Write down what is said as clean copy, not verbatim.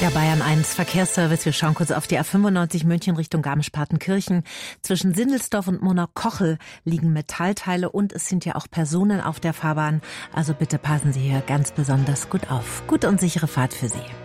Ja, Bayern 1 Verkehrsservice. Wir schauen kurz auf die A95 München Richtung Garmisch-Partenkirchen. Zwischen Sindelsdorf und Monau-Kochel liegen Metallteile und es sind ja auch Personen auf der Fahrbahn. Also bitte passen Sie hier ganz besonders gut auf. Gute und sichere Fahrt für Sie.